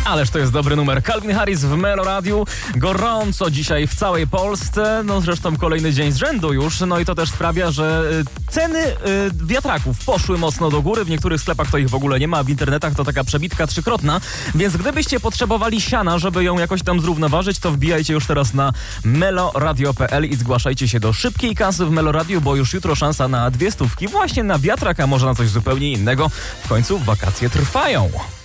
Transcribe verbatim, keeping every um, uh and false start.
Ależ to jest dobry numer. Calvin Harris w Meloradiu. Gorąco dzisiaj w całej Polsce. No zresztą kolejny dzień z rzędu już. No i to też sprawia, że ceny y, wiatraków poszły mocno do góry. W niektórych sklepach to ich w ogóle nie ma. W internetach to taka przebitka trzykrotna. Więc gdybyście potrzebowali siana, żeby ją jakoś tam zrównoważyć, to wbijajcie już teraz na meloradio kropka p l i zgłaszajcie się do szybkiej kasy w Meloradiu, bo już jutro szansa na dwie stówki właśnie na wiatrak, a może na coś zupełnie innego. W końcu wakacje trwają.